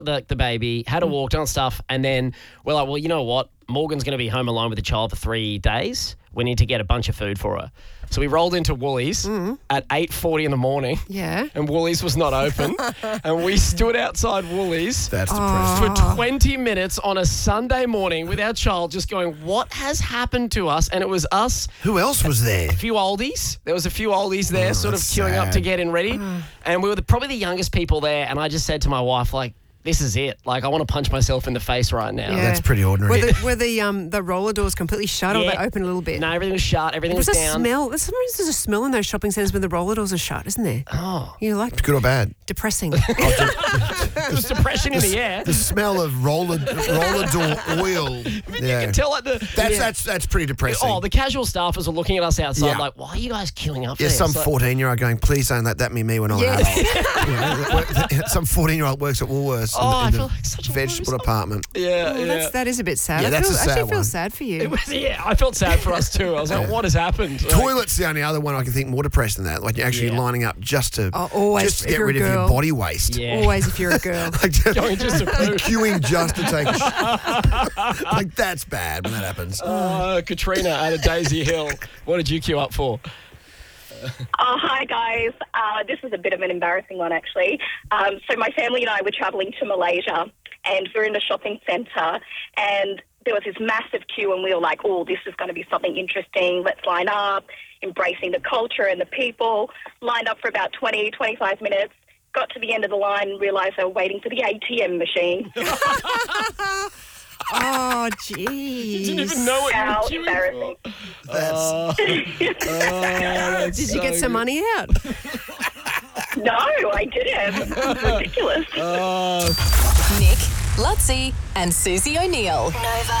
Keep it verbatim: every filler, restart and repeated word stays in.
the, the baby, had a walk, done stuff, and then we're like, well, you know what? Morgan's going to be home alone with the child for three days. We need to get a bunch of food for her. So we rolled into Woolies mm. at eight forty in the morning. Yeah. And Woolies was not open. And we stood outside Woolies That's for depressing. twenty minutes on a Sunday morning with our child just going, what has happened to us? And it was us. Who else was there? A few oldies. There was a few oldies there Oh, sort of that's queuing up sad. to get in ready. And we were the, probably the youngest people there. And I just said to my wife, like, this is it. Like, I want to punch myself in the face right now. Yeah. That's pretty ordinary. Were the, were the, um, the roller doors completely shut or Yeah. they open a little bit? No, everything was shut. Everything There's was a down. smell. There's sometimes there's a smell in those shopping centres when the roller doors are shut, isn't there? Oh. You're like Good or bad? depressing. There's depression in the air. The smell of roller roller door oil. You Yeah. can tell like the... That's yeah. that's that's pretty depressing. Oh, the casual staffers are looking at us outside Yeah. like, why are you guys queuing up for Yeah, this? some Like, fourteen-year-old going, please don't let that be me when I'm Yeah. an adult. You know, some fourteen-year-old works at Woolworths Oh, I in, the- feel in the like such a vegetable loser. department. Yeah, Well, yeah. that's, that is a bit sad. Yeah, I that's feel, a sad actually feel one. sad for you. It was, yeah, I felt sad for us too. I was like, what has happened? Like, Toilet's the only other one I can think more depressed than that. Like you're actually Yeah. lining up just to, Oh, always just to if get you're a rid of your girl. body waste. Yeah. Always if you're a girl. Like, just, Going just to poo. queuing just to take a sh- Like that's bad when that happens. Uh, Katrina out of Daisy Hill. What did you queue up for? Oh, hi, guys. Uh, this is a bit of an embarrassing one, actually. Um, so my family and I were travelling to Malaysia, and we were in the shopping centre, and there was this massive queue, and we were like, oh, this is going to be something interesting. Let's line up, embracing the culture and the people. Lined up for about twenty, twenty-five minutes. Got to the end of the line and realised they were waiting for the A T M machine. Oh, jeez. Didn't even know what How you were queuing embarrassing. for. Oh, that's Did you so get some good. money out? No, I didn't. Ridiculous. Oh, Nick, Lutzi, and Susie O'Neill. Nova.